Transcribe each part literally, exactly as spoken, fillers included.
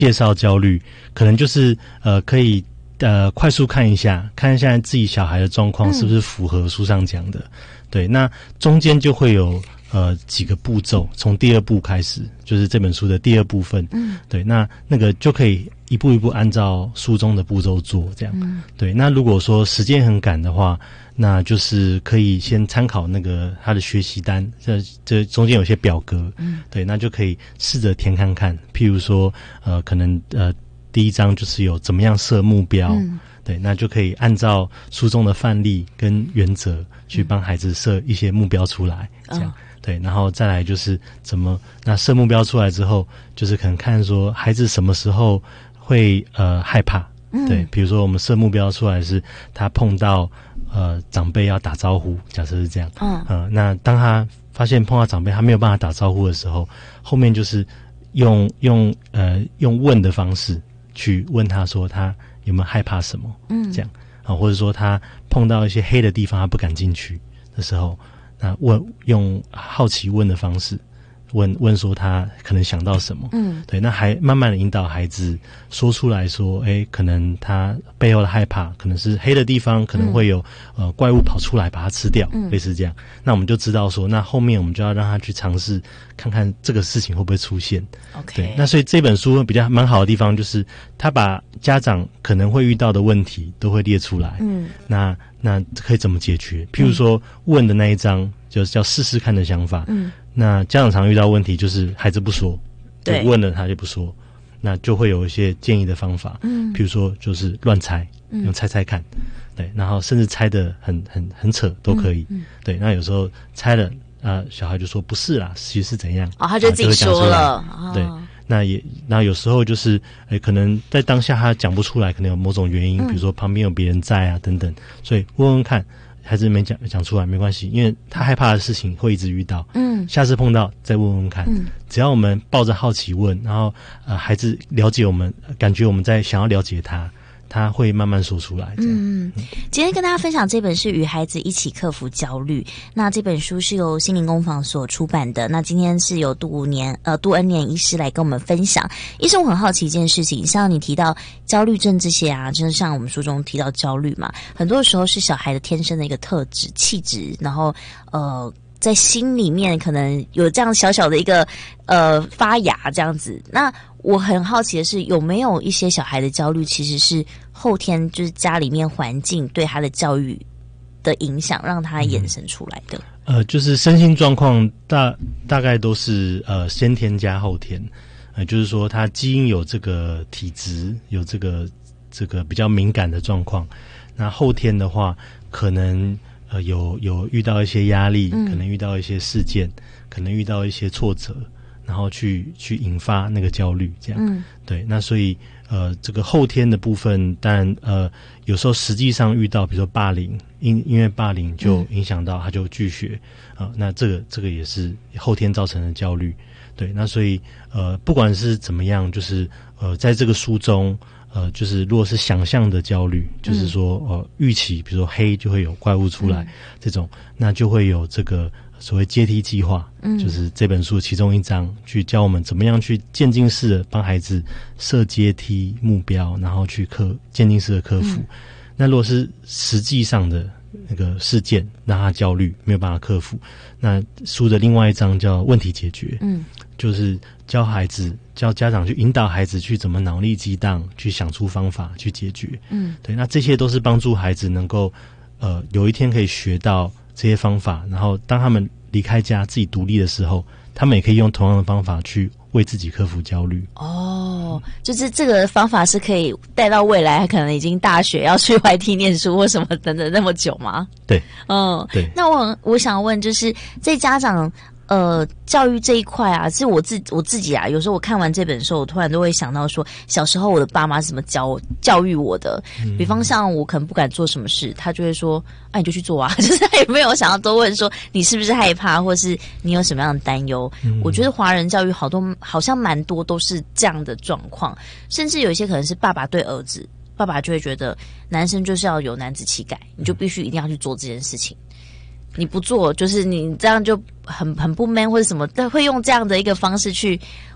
介绍焦虑，可能就是呃可以呃快速看一下，看一下自己小孩的状况是不是符合书上讲的。嗯、对，那中间就会有呃几个步骤，从第二步开始，就是这本书的第二部分。嗯，对，那那个就可以一步一步按照书中的步骤做，这样。嗯，对，那如果说时间很赶的话，那就是可以先参考那个他的学习单，这这中间有些表格，嗯，对，那就可以试着填看看。譬如说，呃，可能呃第一章就是有怎么样设目标，嗯，对，那就可以按照书中的范例跟原则去帮孩子设一些目标出来，嗯，这样。对，然后再来就是怎么那设目标出来之后，就是可能看说孩子什么时候会呃害怕，嗯，对，比如说我们设目标出来是他碰到呃长辈要打招呼，假设是这样，嗯，呃，那当他发现碰到长辈他没有办法打招呼的时候，后面就是用用呃用问的方式去问他说他有没有害怕什么，嗯，这样啊，或者说他碰到一些黑的地方他不敢进去的时候。那问用好奇问的方式问问说他可能想到什么，嗯，对，那还慢慢的引导孩子说出来说，诶，可能他背后的害怕可能是黑的地方可能会有、嗯、呃怪物跑出来把它吃掉，嗯，类似这样，那我们就知道说，那后面我们就要让他去尝试看看这个事情会不会出现。 OK， 对，那所以这本书比较蛮好的地方就是他把家长可能会遇到的问题都会列出来，嗯，那那可以怎么解决，譬如说问的那一章就是叫试试看的想法，嗯，那家长常遇到问题就是孩子不说，对，问了他就不说，那就会有一些建议的方法，嗯，譬如说就是乱猜，用猜猜看，对，然后甚至猜得很很很扯都可以，嗯嗯，对，那有时候猜了啊，小孩就说不是啦，其实是怎样， 哦，他就自己说了， 啊，对，那也那有时候就是诶，可能在当下他讲不出来，可能有某种原因，嗯，比如说旁边有别人在啊等等，所以问问看。孩子没讲讲出来没关系，因为他害怕的事情会一直遇到，嗯，下次碰到再问问看，嗯，只要我们抱着好奇问，然后呃孩子了解我们，感觉我们在想要了解他，他会慢慢说出来。这样， 嗯，今天跟大家分享这本是与孩子一起克服焦虑，那这本书是由心灵工坊所出版的。那今天是由杜年呃杜恩年医师来跟我们分享。医生，我很好奇一件事情，像你提到焦虑症这些啊，就是像我们书中提到焦虑嘛，很多时候是小孩的天生的一个特质气质，然后呃在心里面可能有这样小小的一个呃发芽这样子。那我很好奇的是，有没有一些小孩的焦虑其实是后天就是家里面环境对他的教育的影响，让他衍生出来的？ 嗯、呃，就是身心状况大大概都是呃先天加后天，呃，就是说他基因有这个体质，有这个这个比较敏感的状况，那后天的话可能。呃，有有遇到一些压力，嗯，可能遇到一些事件，可能遇到一些挫折，然后去去引发那个焦虑，这样，嗯，对。那所以呃，这个后天的部分，当然呃，有时候实际上遇到，比如说霸凌，因因为霸凌就影响到他就拒学，啊，呃，那这个这个也是后天造成的焦虑，对。那所以呃，不管是怎么样，就是呃，在这个书中。呃，就是如果是想象的焦虑，就是说，呃，预期，比如说黑就会有怪物出来，嗯，这种，那就会有这个所谓阶梯计划，嗯，就是这本书其中一章，去教我们怎么样去渐进式的帮孩子设阶梯目标，然后去克渐进式的克服。嗯，那如果是实际上的那个事件让他焦虑没有办法克服，那书的另外一章叫问题解决，嗯，就是教孩子教家长去引导孩子去怎么脑力激荡，去想出方法去解决，嗯，对，那这些都是帮助孩子能够呃有一天可以学到这些方法，然后当他们离开家自己独立的时候，他们也可以用同样的方法去为自己克服焦虑。 哦，就是这个方法是可以带到未来，可能已经大学要去 Y T 念书或什么等等那么久吗？ 对， 嗯， 对。 那我我想问，就是在家长呃教育这一块啊，是我自我自己啊，有时候我看完这本书，我突然都会想到说，小时候我的爸妈是怎么教教育我的。嗯，比方像我可能不敢做什么事，他就会说，啊你就去做啊，就是他也没有想要多问说你是不是害怕，或是你有什么样的担忧。嗯，我觉得华人教育好多好像蛮多都是这样的状况，甚至有一些可能是爸爸对儿子，爸爸就会觉得男生就是要有男子气概，你就必须一定要去做这件事情。你不做，就是你这样就很很不 man 或者什么，但会用这样的一个方式去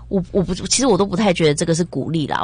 我我不其实我都不太觉得这个是鼓励啦。